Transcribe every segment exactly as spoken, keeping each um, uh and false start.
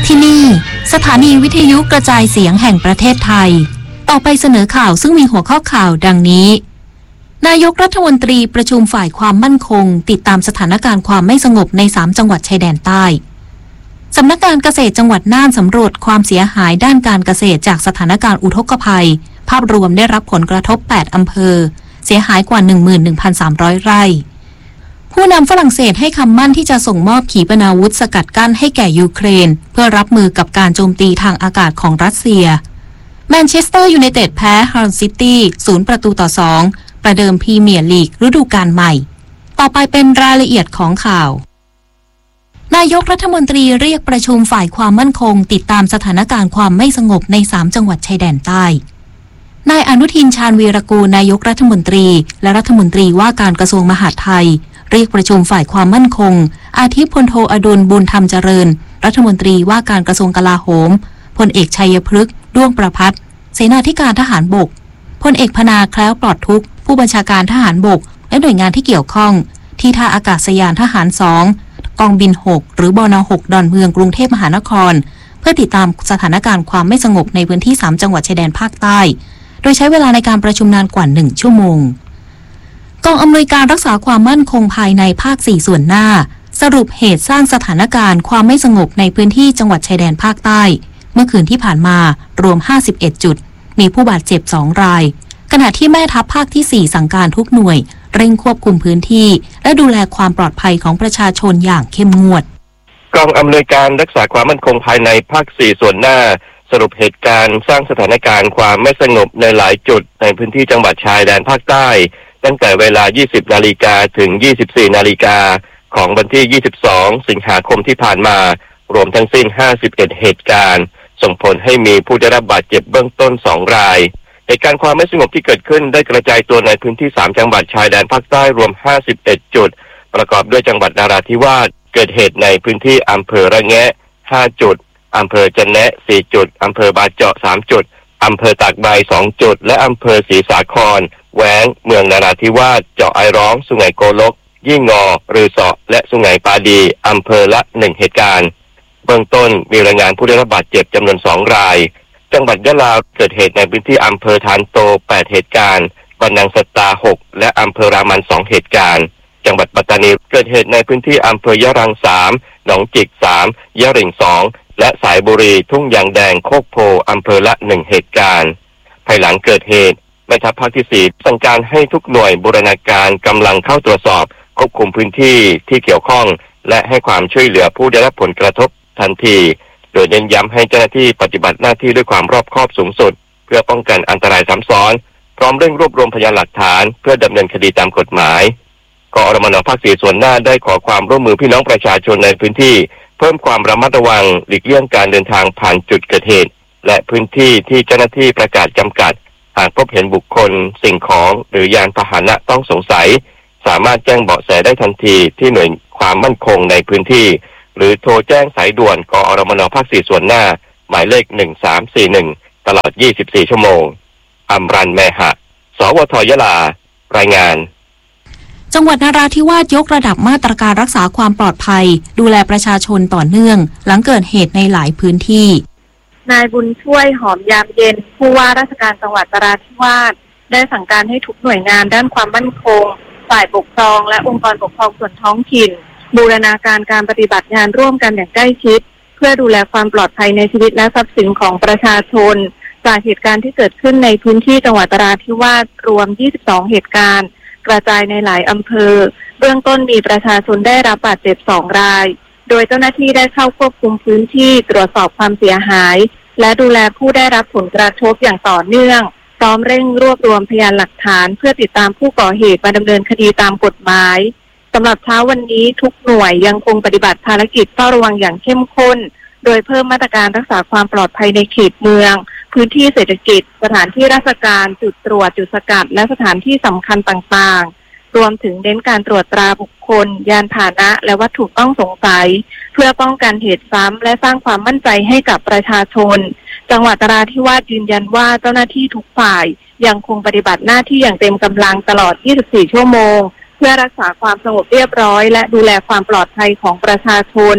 ที่นี่สถานีวิทยุกระจายเสียงแห่งประเทศไทยต่อไปเสนอข่าวซึ่งมีหัวข้อข่าวดังนี้นายกรัฐมนตรีประชุมฝ่ายความมั่นคงติดตามสถานการณ์ความไม่สงบในสามจังหวัดชายแดนใต้สำนักงานเกษตรจังหวัดน่านสำรวจความเสียหายด้านการเกษตรจากสถานการณ์อุทกภัยภาพรวมได้รับผลกระทบแปดอำเภอเสียหายกว่า หนึ่งหมื่นหนึ่งพันสามร้อย ไร่ผู้นำฝรั่งเศสให้คำมั่นที่จะส่งมอบขีปนาวุธสกัดกั้นให้แก่ยูเครนเพื่อรับมือกับการโจมตีทางอากาศของรัสเซียแมนเชสเตอร์ยูไนเต็ดแพ้ฮาร์ซิตี้ศูนย์ประตูต่อสองประเดิมพรีเมียร์ลีกฤดูกาลใหม่ต่อไปเป็นรายละเอียดของข่าวนายกรัฐมนตรีเรียกประชุมฝ่ายความมั่นคงติดตามสถานการณ์ความไม่สงบในสามจังหวัดชายแดนใต้นายอนุทินชาญวีรกูลนายกรัฐมนตรีและรัฐมนตรีว่าการกระทรวงมหาดไทยเรียกประชุมฝ่ายความมั่นคงอาทิพลโทอดุลบุญธรรมเจริญรัฐมนตรีว่าการกระทรวงกลาโหมพลเอกชัยพฤกษ์ด้วงประภัสเสนาธิการทหารบกพลเอกพนาแคล้วปลอดทุกข์ผู้บัญชาการทหารบกและหน่วยงานที่เกี่ยวข้องที่ท่าอากาศยานทหารสองกองบินหกหรือบนหกดอนเมืองกรุงเทพมหานครเพื่อติดตามสถานการณ์ความไม่สงบในพื้นที่สามจังหวัดชายแดนภาคใต้โดยใช้เวลาในการประชุมนานกว่าหนึ่งชั่วโมงกองอำนวยการรักษาความมั่นคงภายในภาคสี่ส่วนหน้าสรุปเหตุสร้างสถานการณ์ความไม่สงบในพื้นที่จังหวัดชายแดนภาคใต้เมื่อคืนที่ผ่านมารวมห้าสิบเอ็ดจุดมีผู้บาดเจ็บสองรายขณะที่แม่ทัพภาคที่สี่สั่งการทุกหน่วยเร่งควบคุมพื้นที่และดูแลความปลอดภัยของประชาชนอย่างเข้มงวดกองอำนวยการรักษาความมั่นคงภายในภาคสี่ส่วนหน้าสรุปเหตุการณ์สร้างสถานการณ์ความไม่สงบในหลายจุดในพื้นที่จังหวัดชายแดนภาคใต้ตั้งแต่เวลา ยี่สิบนาฬิกา ถึง ยี่สิบสี่นาฬิกา ของวันที่ ยี่สิบสอง สิงหาคมที่ผ่านมารวมทั้งสิ้น ห้าสิบเอ็ด เหตุการณ์ส่งผลให้มีผู้ได้รับบาดเจ็บเบื้องต้น สอง รายเหตุการณ์ความไม่สงบที่เกิดขึ้นได้กระจายตัวในพื้นที่ สาม จังหวัดชายแดนภาคใต้รวม ห้าสิบเอ็ด จุดประกอบด้วยจังหวัดนราธิวาสเกิดเหตุในพื้นที่อำเภอระแงะ ห้า จุดอำเภอจะแนะ สี่ จุดอำเภอบาเจาะ สาม จุดอำเภอตากใบ สอง จุดและอำเภอศรีสาครแหวงเมืองนราธิวาสเจาะไอร้องสุไหงโกลกยี่งอรือเสาะและสุไหงปาดีอำเภอละหนึ่งเหตุการณ์เบื้องต้นมีรายงานผู้ได้รับบาดเจ็บจำนวนสองรายจังหวัดยะลาเกิดเหตุในพื้นที่อำเภอทานโตแปดเหตุการณ์ปะนังสตาหกและอำเภอรามันสองเหตุการณ์จังหวัดปัตตานีเกิดเหตุในพื้นที่อำเภอยะรังสามหนองจิกสามยะหริ่งสองและสายบุรีทุ่งยางแดงโคกโพอำเภอละหนึ่งเหตุการณ์ภายหลังเกิดเหตุแม่ทัพภาคที่สี่สั่งการให้ทุกหน่วยบูรณาการกำลังเข้าตรวจสอบควบคุมพื้นที่ที่เกี่ยวข้องและให้ความช่วยเหลือผู้ได้รับผลกระทบทันทีโดยเน้นย้ำให้เจ้าหน้าที่ปฏิบัติหน้าที่ด้วยความรอบคอบสูงสุดเพื่อป้องกันอันตรายซ้ำซ้อนพร้อมเร่งรวบรวมพยานหลักฐานเพื่อดำเนินคดีตามกฎหมายกอรมน.ภาคสี่ส่วนหน้าได้ขอความร่วมมือพี่น้องประชาชนในพื้นที่เพิ่มความระมัดระวังหลีกเลี่ยงการเดินทางผ่านจุดเกิดเหตุและพื้นที่ที่เจ้าหน้าที่ประกาศจำกัดหากพบเห็นบุคคลสิ่งของหรือยานพาหนะต้องสงสัยสามารถแจ้งเบาะแสได้ทันทีที่หน่วยความมั่นคงในพื้นที่หรือโทรแจ้งสายด่วนกอรมน.ภาคสี่ส่วนหน้าหมายเลขหนึ่งสามสี่หนึ่งตลอดยี่สิบสี่ชั่วโมงอำรันแมหะสวทยะลารายงานจังหวัดนราธิวาสยกระดับมาตรการรักษาความปลอดภัยดูแลประชาชนต่อเนื่องหลังเกิดเหตุในหลายพื้นที่นายบุญช่วยหอมยามเย็นผู้ว่าราชการจังหวัดนราธิวาสได้สั่งการให้ทุกหน่วยงานด้านความมั่นคงฝ่ายปกครองและองค์กรปกครองส่วนท้องถิ่นบูรณาการการปฏิบัติงานร่วมกันอย่างใกล้ชิดเพื่อดูแลความปลอดภัยในชีวิตและทรัพย์สินของประชาชนจากเหตุการณ์ที่เกิดขึ้นในพื้นที่จังหวัดนราธิวาสรวมยี่สิบสองเหตุการณ์กระจายในหลายอำเภอเบื้องต้นมีประชาชนได้รับบาดเจ็บสองรายโดยเจ้าหน้าที่ได้เข้าควบคุมพื้นที่ตรวจสอบความเสียหายและดูแลผู้ได้รับผลกระทบอย่างต่อเนื่องพร้อมเร่งรวบรวมพยานหลักฐานเพื่อติดตามผู้ก่อเหตุมาดำเนินคดีตามกฎหมายสำหรับเช้าวันนี้ทุกหน่วยยังคงปฏิบัติภารกิจเฝ้าระวังอย่างเข้มข้นโดยเพิ่มมาตรการรักษาความปลอดภัยในเขตเมืองพื้นที่เศรษฐกิจสถานที่ราชการจุดตรวจจุดสกัดและสถานที่สำคัญต่างๆรวมถึงเน้นการตรวจตราบุคคลยานพาหนะและวัตถุต้องสงสัยเพื่อป้องกันเหตุซ้ำและสร้างความมั่นใจให้กับประชาชนจังหวัดนราธิวาสยืนยันว่าเจ้าหน้าที่ทุกฝ่ายยังคงปฏิบัติหน้าที่อย่างเต็มกำลังตลอดยี่สิบสี่ชั่วโมงเพื่อรักษาความสงบเรียบร้อยและดูแลความปลอดภัยของประชาชน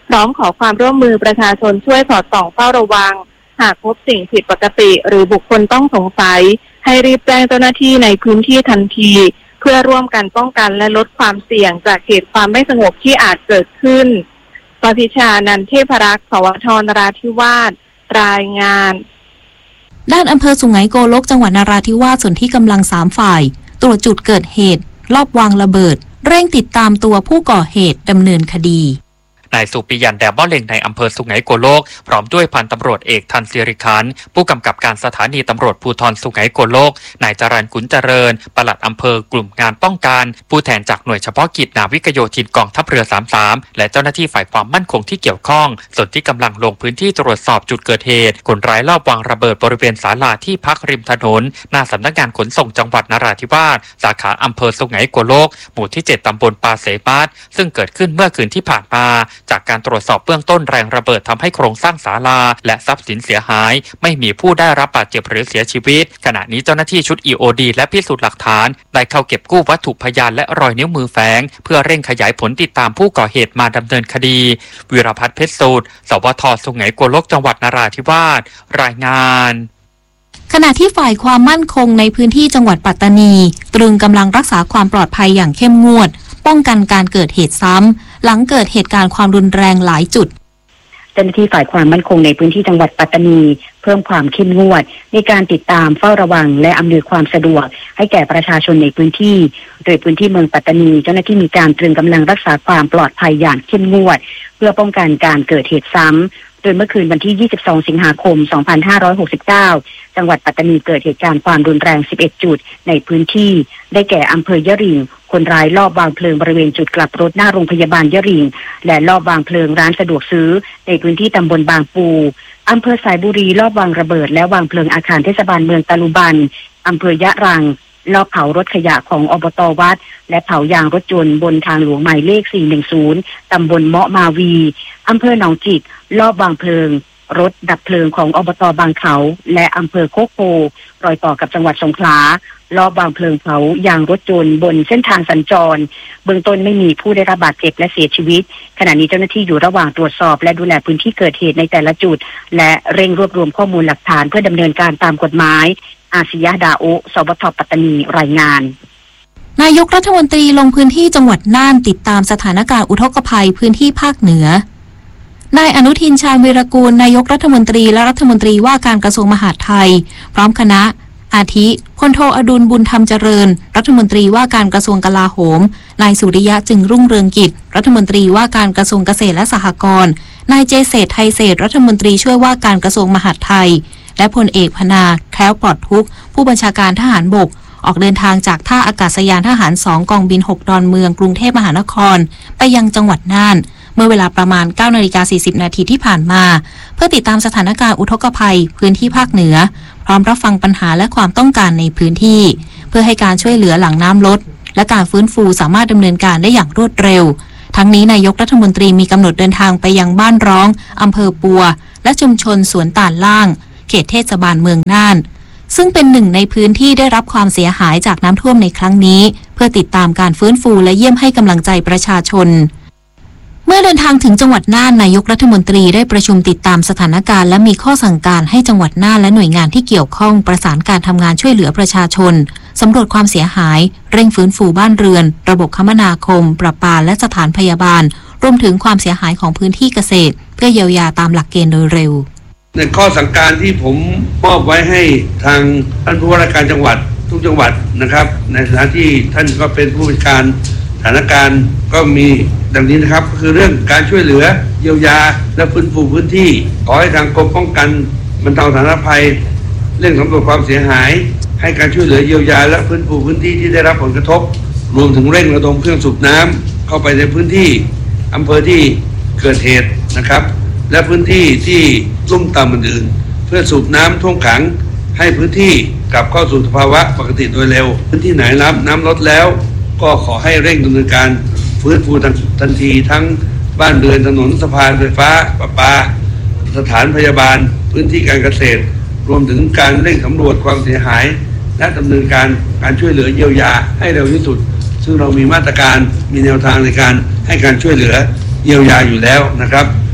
พร้อมขอความร่วมมือประชาชนช่วยสอดส่องเฝ้าระวังหากพบสิ่งผิดปกติหรือบุคคลต้องสงสัยให้รีบแจ้งเจ้าหน้าที่ในพื้นที่ทันทีเพื่อร่วมกันป้องกันและลดความเสี่ยงจากเหตุความไม่สงบที่อาจเกิดขึ้นปพิชานันเทพรักษ์ สวท นราธิวาสรายงานด้านอำเภอสุไหงโกลกจังหวัดนราธิวาสส่วนที่กำลังสามฝ่ายตรวจจุดเกิดเหตุลอบวางระเบิดเร่งติดตามตัวผู้ก่อเหตุดำเนินคดีนายสุปิยันแดบบ้อเล็งในอำเภอสุไหงโกลกพร้อมด้วยพันตำรวจเอกทันศิริคันผู้กำกับการสถานีตำรวจภูธรสุไหงโกลกนายจรัญขุนเจริญปลัดอำเภอกลุ่มงานป้องกันผู้แทนจากหน่วยเฉพาะกิจนาวิกโยธินกองทัพเรือสามสิบสามและเจ้าหน้าที่ฝ่ายความมั่นคงที่เกี่ยวข้องส่วนที่กำลังลงพื้นที่ตรวจสอบจุดเกิดเหตุคนร้ายลอบวางระเบิดบริเวณศาลาที่พักริมถนนหน้าสำนักงานขนส่งจังหวัดนราธิวาสสาขาอำเภอสุไหงโกลกหมู่ที่เจ็ดตำบลปาเสมาศซึ่งเกิดขึ้นเมื่อคืนที่ผ่านมาจากการตรวจสอบเบื้องต้นแรงระเบิดทำให้โครงสร้างศาลาและทรัพย์สินเสียหายไม่มีผู้ได้รับบาดเจ็บหรือเสียชีวิตขณะนี้เจ้าหน้าที่ชุด อี โอ ดี และพิสูจน์หลักฐานได้เข้าเก็บกู้วัตถุพยานและรอยนิ้วมือแฝงเพื่อเร่งขยายผลติดตามผู้ก่อเหตุมาดำเนินคดีวิรพัฒน์เพชรสูตรสวท สุไหงโกลกจังหวัดนราธิวาสรายงานขณะที่ฝ่ายความมั่นคงในพื้นที่จังหวัดปัตตานีตรึงกำลังรักษาความปลอดภัยอย่างเข้มงวดป้องกันการเกิดเหตุซ้ำหลังเกิดเหตุการณ์ความรุนแรงหลายจุดเจ้าหน้าที่ฝ่ายความมั่นคงในพื้นที่จังหวัดปัตตานีเพิ่มความเข้มงวดในการติดตามเฝ้าระวังและอำนวยความสะดวกให้แก่ประชาชนในพื้นที่โดยพื้นที่เมืองปัตตานีเจ้าหน้าที่มีการตรึงกำลังรักษาความปลอดภัยอย่างเข้มงวดเพื่อป้องกันการเกิดเหตุซ้ำโดยเมื่อคืนวันที่ยี่สิบสองสิงหาคมสองพันห้าร้อยหกสิบเก้าจังหวัดปัตตานีเกิดเหตุการณ์ความรุนแรงสิบเอ็ดจุดในพื้นที่ได้แก่อำเภอยะริงคนร้ายลอบวางเพลิงบริเวณจุดกลับรถหน้าโรงพยาบาลยะริงและลอบวางเพลิงร้านสะดวกซื้อในพื้นที่ตำบลบางปูอำเภอสายบุรีลอบวางระเบิดและวางเพลิงอาคารเทศบาลเมืองตะลุบันอำเภอยะรังลอบเผารถขยะของอบต.วัดและเผายางรถยนต์บนทางหลวงหมายเลขสี่หนึ่งศูนย์ตำบลเมาะมาวีอำเภอหนองจิกลอบวางเพลิงรถดับเพลิงของอบต.บางเขาและอำเภอโคกโพรอยต่อกับจังหวัดสงขลารอบวางเพลิงเผายางรถยนต์บนเส้นทางสัญจรเบื้องต้นไม่มีผู้ได้รับบาดเจ็บและเสียชีวิตขณะนี้เจ้าหน้าที่อยู่ระหว่างตรวจสอบและดูแลพื้นที่เกิดเหตุในแต่ละจุดและเร่งรวบรวมข้อมูลหลักฐานเพื่อดำเนินการตามกฎหมายอาศิยะดาโอสวท ปัตตานีรายงานนายกรัฐมนตรีลงพื้นที่จังหวัดน่านติดตามสถานการณ์อุทกภัยพื้นที่ภาคเหนือนายอนุทินชาญวีรกูลนายกรัฐมนตรีและรัฐมนตรีว่าการกระทรวงมหาดไทยพร้อมคณะอาทิพลโทอดุลบุญธรรมเจริญรัฐมนตรีว่าการกระทรวงกลาโหมนายสุริยะจึงรุ่งเรืองกิจรัฐมนตรีว่าการกระทรวงเกษตรและสหกรณ์นายเจเศษไทยเศษรัฐมนตรีช่วยว่าการกระทรวงมหาดไทยและพลเอกพนาแคล้วปลอดทุกข์ผู้บัญชาการทหารบกออกเดินทางจากท่าอากาศยานทหารสองกองบินหกดอนเมืองกรุงเทพมหานครไปยังจังหวัดน่านเมื่อเวลาประมาณ เก้านาฬิกาสี่สิบนาทีที่ผ่านมาเพื่อติดตามสถานการณ์อุทกภัยพื้นที่ภาคเหนือพร้อมรับฟังปัญหาและความต้องการในพื้นที่เพื่อให้การช่วยเหลือหลังน้ำลดและการฟื้นฟูสามารถดำเนินการได้อย่างรวดเร็วทั้งนี้นายกรัฐมนตรีมีกำหนดเดินทางไปยังบ้านร้องอำเภอปัวและชุมชนสวนตาลล่างเขตเทศบาลเมืองน่านซึ่งเป็นหนึ่งในพื้นที่ได้รับความเสียหายจากน้ำท่วมในครั้งนี้เพื่อติดตามการฟื้นฟูและเยี่ยมให้กำลังใจประชาชนเมื่อเดินทางถึงจังหวัดน่านนายกรัฐมนตรีได้ประชุมติดตามสถานการณ์และมีข้อสั่งการให้จังหวัดน่านและหน่วยงานที่เกี่ยวข้องประสานการทำงานช่วยเหลือประชาชนสำรวจความเสียหายเร่งฟื้นฟูบ้านเรือนระบบคมนาคมประปาและสถานพยาบาลรวมถึงความเสียหายของพื้นที่เกษตรเพื่อเยียวยาตามหลักเกณฑ์โดยเร็วในข้อสั่งการที่ผมมอบไว้ให้ทางท่านผู้ว่าราชการจังหวัดทุกจังหวัดนะครับในฐานะที่ท่านก็เป็นผู้บัญชาการสถานการณ์ก็มีดังนี้นะครับก็คือเรื่องการช่วยเหลือเยียวยาและฟื้นฟูพื้นที่ขอให้ทางกรมป้องกันบรรเทาสาธารณภัยเร่งสำรวจความเสียหายให้การช่วยเหลือเยียวยาและฟื้นฟูพื้นที่ที่ได้รับผลกระทบรวมถึงเร่งระดมเครื่องสูบน้ำเข้าไปในพื้นที่อำเภอที่เกิดเหตุนะครับและพื้นที่ที่ลุ่มต่ำอื่นๆเพื่อสูบน้ำท่วมขังให้พื้นที่กลับเข้าสู่สภาวะปกติโดยเร็วพื้นที่ไหนน้ำน้ำลดแล้วก็ขอให้เร่งดำเนินการฟื้นฟูทันทีทั้งบ้านเรือนถนนสะพานไฟฟ้าประปาสถานพยาบาลพื้นที่การเกษตรรวมถึงการเร่งสำรวจความเสียหายและดำเนินการการช่วยเหลือเยียวยาให้เร็วที่สุดซึ่งเรามีมาตรการมีแนวทางในการให้การช่วยเหลือเยียวยาอยู่แล้วนะครับ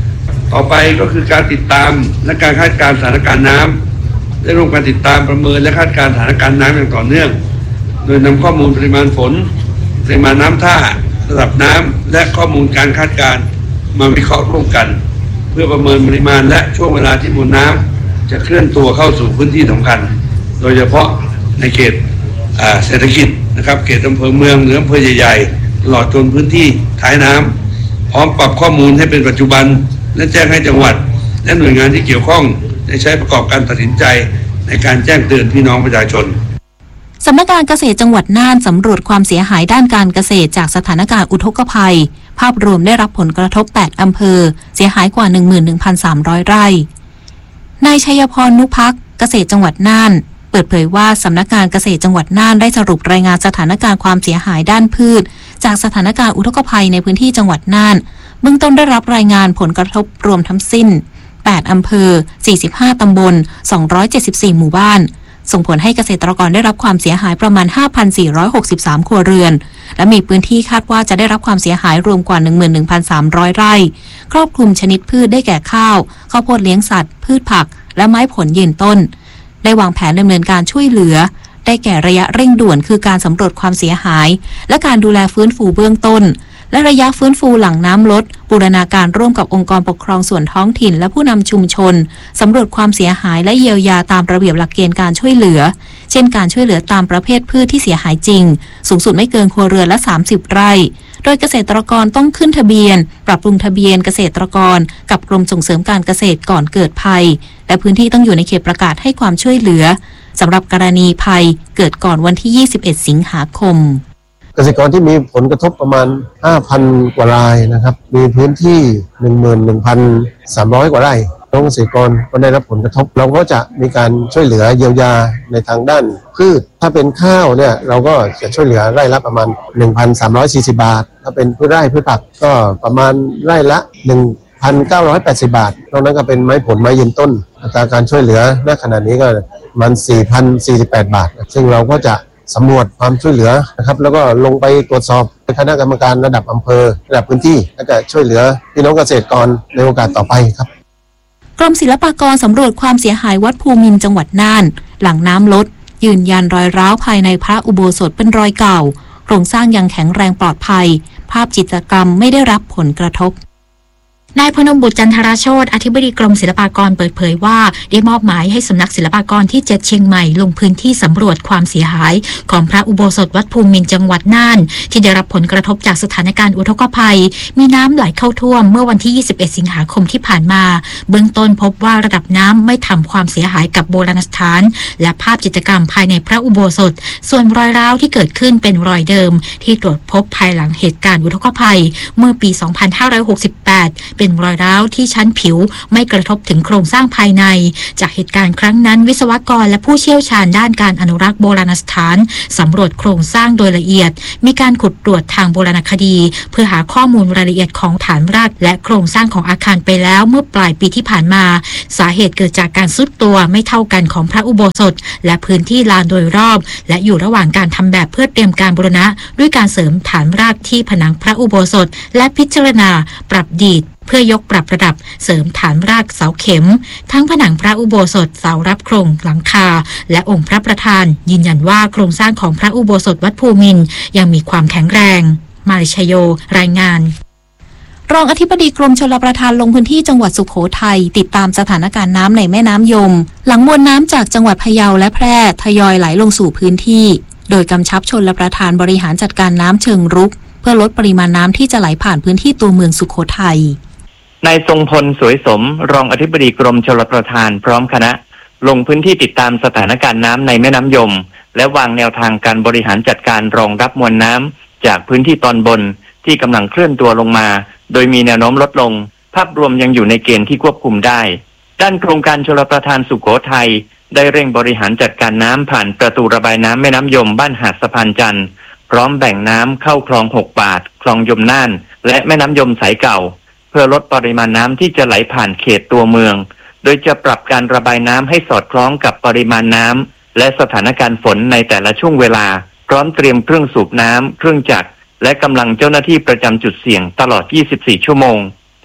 ต่อไปก็คือการติดตามและการคาดการณ์สถานการณ์น้ำได้ร่วมกันติดตามประเมินและคาดการณ์สถานการณ์น้ำอย่างต่อเนื่องโดยนำข้อมูลปริมาณฝนปริมาณน้ำท่าระดับน้ำและข้อมูลการคาดการณ์มาวิเคราะห์ร่วมกันเพื่อประเมินปริมาณและช่วงเวลาที่มวลน้ำจะเคลื่อนตัวเข้าสู่พื้นที่สำคัญโดยเฉพาะในเขตเศรษฐกิจนะครับเขตอำเภอเมืองหรืออำเภอใหญ่ๆตลอดจนพื้นที่ท้ายน้ำพร้อมปรับข้อมูลให้เป็นปัจจุบันและแจ้งให้จังหวัดและหน่วยงานที่เกี่ยวข้องได้ใช้ประกอบการตัดสินใจในการแจ้งเตือนพี่น้องประชาชนสำนักงานเกษตรจังหวัดน่านสำรวจความเสียหายด้านการเกษตรจากสถานการณ์อุทกภัยภาพรวมได้รับผลกระทบแปดอำเภอเสียหายกว่า หนึ่งหมื่นหนึ่งพันสามร้อย ไร่นายชัยพรนุภักดิ์เกษตรจังหวัดน่านเปิดเผยว่าสำนักงานเกษตรจังหวัดน่านได้สรุปรายงานสถานการณ์ความเสียหายด้านพืชจากสถานการณ์อุทกภัยในพื้นที่จังหวัดน่านเบื้องต้นได้รับรายงานผลกระทบรวมทั้งสิ้นแปดอำเภอสี่สิบห้าตำบลสองร้อยเจ็ดสิบสี่หมู่บ้านส่งผลให้เกษตรกรได้รับความเสียหายประมาณ ห้าพันสี่ร้อยหกสิบสาม ครัวเรือนและมีพื้นที่คาดว่าจะได้รับความเสียหายรวมกว่า หนึ่งหมื่นหนึ่งพันสามร้อย ไร่ครอบคลุมชนิดพืชได้แก่ข้าวข้าวโพดเลี้ยงสัตว์พืชผักและไม้ผลยืนต้นได้วางแผนดำเนินการช่วยเหลือได้แก่ระยะเร่งด่วนคือการสำรวจความเสียหายและการดูแลฟื้นฟูเบื้องต้นและระยะฟื้นฟูหลังน้ำลดบูรณาการร่วมกับองค์กรปกครองส่วนท้องถิ่นและผู้นำชุมชนสำรวจความเสียหายและเยียวยาตามระเบียบหลักเกณฑ์การช่วยเหลือเช่นการช่วยเหลือตามประเภทพืชที่เสียหายจริงสูงสุดไม่เกินครัวเรือนละสามสิบไร่โดยเกษตรกรต้องขึ้นทะเบียนปรับปรุงทะเบียนเกษตรกรกับกรมส่งเสริมการเกษตรก่อนเกิดภัยและพื้นที่ต้องอยู่ในเขตประกาศให้ความช่วยเหลือสำหรับกรณีภัยเกิดก่อนวันที่ยี่สิบเอ็ดสิงหาคมเกษตรกรที่มีผลกระทบประมาณ ห้าพัน กว่ารายนะครับมีพื้นที่ หนึ่งหมื่นหนึ่งพันสามร้อย กว่าไร่น้องเกษตรกรก็ได้รับผลกระทบเราก็จะมีการช่วยเหลือเยียวยาในทางด้านพืชถ้าเป็นข้าวเนี่ยเราก็จะช่วยเหลือไร่ละประมาณ หนึ่งพันสามร้อยสี่สิบ บาทถ้าเป็นพืชไร่พืชผักก็ประมาณไร่ละ หนึ่งพันเก้าร้อยแปดสิบ บาทนอกนั้นก็เป็นไม้ผลไม้ยืนต้นอัตราการช่วยเหลือณขณะนี้ก็ประมาณ สี่พันสี่สิบแปด บาทซึ่งเราก็จะสำรวจความช่วยเหลือนะครับแล้วก็ลงไปตรวจสอบคณะกรรมการระดับอำเภอระดับพื้นที่และจะช่วยเหลือพี่น้องเกษตรกรในโอกาสต่อไปครับกรมศิลปากรสำรวจความเสียหายวัดภูมินทร์จังหวัดน่านหลังน้ำลดยืนยันรอยร้าวภายในพระอุโบสถเป็นรอยเก่าโครงสร้างยังแข็งแรงปลอดภัยภาพจิตรกรรมไม่ได้รับผลกระทบนายพนมบุตรจันทราโชติอธิบดีกรมศิลปากรเปิดเผยว่าได้มอบหมายให้สำนักศิลปากรที่เจ็ดเชียงใหม่ลงพื้นที่สำรวจความเสียหายของพระอุโบสถวัดภูมินทร์จังหวัดน่านที่ได้รับผลกระทบจากสถานการณ์อุทกภัยมีน้ำไหลเข้าท่วมเมื่อวันที่ยี่สิบเอ็ดสิงหาคมที่ผ่านมาเบื้องต้นพบว่าระดับน้ำไม่ทำความเสียหายกับโบราณสถานและภาพจิตรกรรมภายในพระอุโบสถส่วนรอยร้าวที่เกิดขึ้นเป็นรอยเดิมที่ตรวจพบภายหลังเหตุการณ์อุทกภัยเมื่อปี สองพันห้าร้อยหกสิบแปด เป็นรอยร้าวที่ชั้นผิวไม่กระทบถึงโครงสร้างภายในจากเหตุการณ์ครั้งนั้นวิศวกรและผู้เชี่ยวชาญด้านการอนุรักษ์โบราณสถานสำรวจโครงสร้างโดยละเอียดมีการขุดตรวจทางโบราณคดีเพื่อหาข้อมูลรายละเอียดของฐานรากและโครงสร้างของอาคารไปแล้วเมื่อปลายปีที่ผ่านมาสาเหตุเกิดจากการทรุดตัวไม่เท่ากันของพระอุโบสถและพื้นที่ลานโดยรอบและอยู่ระหว่างการทำแบบเพื่อเตรียมการบูรณะด้วยการเสริมฐานรากที่ผนังพระอุโบสถและพิจารณาปรับดีดเพื่อยกปรับระดับเสริมฐานรากเสาเข็มทั้งผนังพระอุโบสถเสารับโครงหลังคาและองค์พระประธานยืนยันว่าโครงสร้างของพระอุโบสถวัดภูมินทร์ยังมีความแข็งแรงมาริชโยรายงานรองอธิบดีกรมชลประทานลงพื้นที่จังหวัดสุโขทัยติดตามสถานการณ์น้ำในแม่น้ำยมหลังมวลน้ำจากจังหวัดพะเยาและแพร่ทยอยไหลลงสู่พื้นที่โดยกำชับชลประทานบริหารจัดการน้ำเชิงรุกเพื่อลดปริมาณน้ำที่จะไหลผ่านพื้นที่ตัวเมืองสุโขทัยนายทรงพลสวยสมรองอธิบดีกรมชลประทานพร้อมคณะลงพื้นที่ติดตามสถานการณ์น้ำในแม่น้ำยมและวางแนวทางการบริหารจัดการรองรับมวลน้ำจากพื้นที่ตอนบนที่กำลังเคลื่อนตัวลงมาโดยมีแนวโน้มลดลงภาพรวมยังอยู่ในเกณฑ์ที่ควบคุมได้ด้านโครงการชลประทานสุโขทัยได้เร่งบริหารจัดการน้ำผ่านประตูระบายน้ำแม่น้ำยมบ้านหาดสะพานจันทร์พร้อมแบ่งน้ำเข้าคลองหกบาทคลองยมน่านและแม่น้ำยมสายเก่าเพื่อลดปริมาณน้ำที่จะไหลผ่านเขตตัวเมืองโดยจะปรับการระบายน้ำให้สอดคล้องกับปริมาณน้ำและสถานการณ์ฝนในแต่ละช่วงเวลาพร้อมเตรียมเครื่องสูบน้ำเครื่องจักรและกำลังเจ้าหน้าที่ประจำจุดเสี่ยงตลอดยี่สิบสี่ชั่วโมง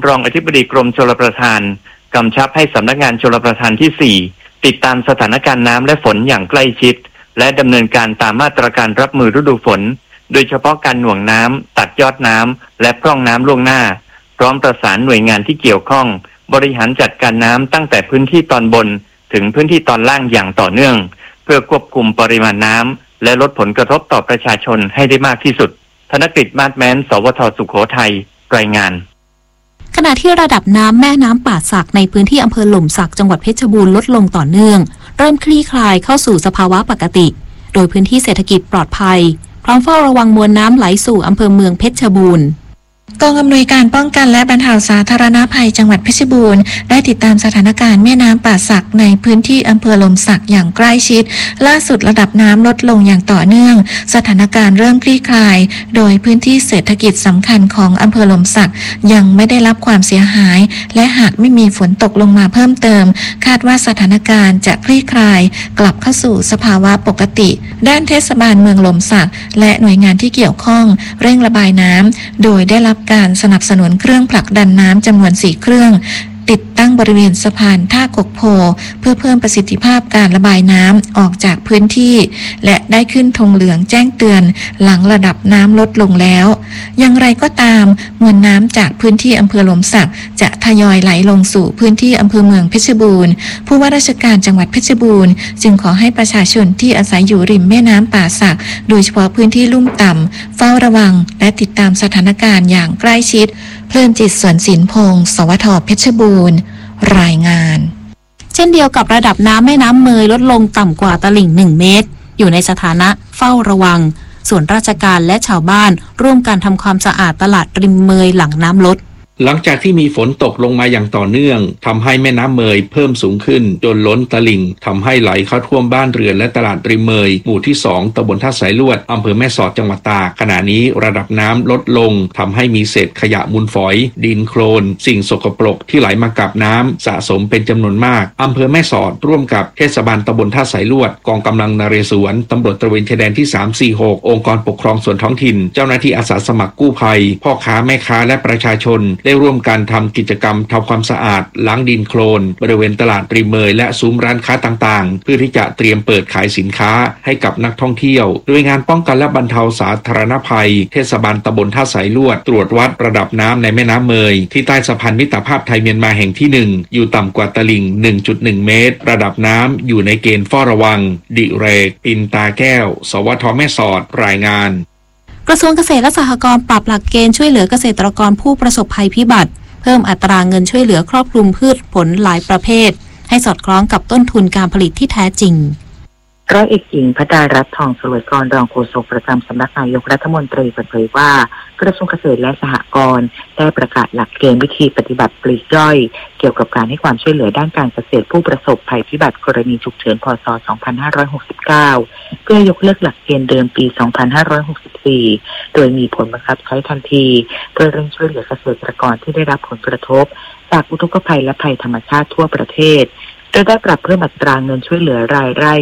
รองอธิบดีกรมชลประทานกำชับให้สำนักงานชลประทานที่สี่ติดตามสถานการณ์น้ำและฝนอย่างใกล้ชิดและดำเนินการตามมาตรการรับมือฤดูฝนโดยเฉพาะการหน่วงน้ำตัดยอดน้ำและพร่องน้ำล่วงหน้าพร้อมประสานหน่วยงานที่เกี่ยวข้องบริหารจัดการน้ำตั้งแต่พื้นที่ตอนบนถึงพื้นที่ตอนล่างอย่างต่อเนื่องเพื่อควบคุมปริมาณน้ำและลดผลกระทบต่อประชาชนให้ได้มากที่สุดธนกฤษมาศแม้นสวทสุโขทัยรายงานขณะที่ระดับน้ำแม่น้ำป่าสักในพื้นที่อำเภอหล่มสักจังหวัดเพชรบูรณ์ลดลงต่อเนื่องเริ่มคลี่คลายเข้าสู่สภาวะปกติโดยพื้นที่เศรษฐกิจปลอดภัยพร้อมเฝ้าระวังมวลน้ำไหลสู่อำเภอเมืองเพชรบูรณ์กองอำนวยการป้องกันและบรรเทาสาธารณภัยจังหวัดเพชรบูรณ์ได้ติดตามสถานการณ์แม่น้ำป่าสักในพื้นที่อำเภอหล่มสักอย่างใกล้ชิดล่าสุดระดับน้ำลดลงอย่างต่อเนื่องสถานการณ์เริ่มคลี่คลายโดยพื้นที่เศรษฐกิจสำคัญของอำเภอหล่มสักยังไม่ได้รับความเสียหายและหากไม่มีฝนตกลงมาเพิ่มเติมคาดว่าสถานการณ์จะคลี่คลายกลับเข้าสู่สภาวะปกติด้านเทศบาลเมืองหล่มสักและหน่วยงานที่เกี่ยวข้องเร่งระบายน้ำโดยได้รับการสนับสนุนเครื่องผลักดันน้ำจำนวนสี่เครื่องติดตั้งบริเวณสะพานท่ากกโพเพื่อเพิ่มประสิทธิภาพการระบายน้ำออกจากพื้นที่และได้ขึ้นธงเหลืองแจ้งเตือนหลังระดับน้ำลดลงแล้วอย่างไรก็ตามมวลน้ำจากพื้นที่อำเภอหล่มสักจะทยอยไหลลงสู่พื้นที่อำเภอเมืองเพชรบูรณ์ผู้ว่าราชการจังหวัดเพชรบูรณ์จึงขอให้ประชาชนที่อาศัยอยู่ริมแม่น้ำป่าสักโดยเฉพาะพื้นที่ลุ่มต่ำเฝ้าระวังและติดตามสถานการณ์อย่างใกล้ชิดเพลินจิตสวนศิลพงศ์สวทเพชรบูรณ์รายงานเช่นเดียวกับระดับน้ำแม่น้ำเมยลดลงต่ำกว่าตลิ่งหนึ่งเมตรอยู่ในสถานะเฝ้าระวังส่วนราชการและชาวบ้านร่วมกันทำความสะอาดตลาดริมเมยหลังน้ำลดหลังจากที่มีฝนตกลงมาอย่างต่อเนื่องทำให้แม่น้ำเมยเพิ่มสูงขึ้นจนล้นตลิ่งทำให้ไหลเข้าท่วมบ้านเรือนและตลาดริมเมยหมู่ที่สองตำบลท่าสายลวดอำเภอแม่สอดจังหวัดตากขณะนี้ระดับน้ำลดลงทำให้มีเศษขยะมูลฝอยดินโคลนสิ่งสกปรกที่ไหลมากับน้ำสะสมเป็นจำนวนมากอำเภอแม่สอดร่วมกับเทศบาลตำบลท่าสายลวดกองกำลังนเรศวรตำรวจตระเวนชายแดนที่สาม สี่ หกองค์กรปกครองส่วนท้องถิ่นเจ้าหน้าที่อาสาสมัครกู้ภัยพ่อค้าแม่ค้าและประชาชนได้ร่วมกันทำกิจกรรมทำความสะอาดล้างดินโคลนบริเวณตลาดริมเมยและซุ้มร้านค้าต่างๆเพื่อที่จะเตรียมเปิดขายสินค้าให้กับนักท่องเที่ยวโดยงานป้องกันและบรรเทาสาธารณภัยเทศบาลตำบลท่าสายลวดตรวจวัดระดับน้ำในแม่น้ำเมยที่ใต้สะพานมิตรภาพไทยเมียนมาแห่งที่หนึ่งอยู่ต่ำกว่าตลิ่ง หนึ่งจุดหนึ่ง เมตรระดับน้ำอยู่ในเกณฑ์เฝ้าระวังดิเรกปินตาแก้วสวทแม่สอดรายงานกระทรวงเกษตรและสหกรณ์ปรับหลักเกณฑ์ช่วยเหลือเกษตรกรผู้ประสบภัยพิบัติเพิ่มอัตราเงินช่วยเหลือครอบคลุมพืชผลหลายประเภทให้สอดคล้องกับต้นทุนการผลิตที่แท้จริงร้อยเอกหญิงพดารัตน์ทองสลวยกรรองโฆษกประจำสำนักนายกรัฐมนตรีเปิดเผยว่ากระทรวงเกษตรและสหกรณ์ได้ประกาศหลักเกณฑ์วิธีปฏิบัติปลีกย่อยเกี่ยวกับการให้ความช่วยเหลือด้านการเกษตรผู้ประสบภัยพิบัติกรณีฉุกเฉินพ.ศ. สองพันห้าร้อยหกสิบเก้าเพื่อยกเลิกหลักเกณฑ์เดิมปี สองพันห้าร้อยหกสิบสี่โดยมีผลบังคับใช้ทันทีเพื่อเร่งช่วยเหลือเกษตรกรที่ได้รับผลกระทบจากอุทกภัยและภัยธรรมชาติทั่วประเทศโดยได้ปรับเพิ่มอัตราเงินช่วยเหลือรายไร่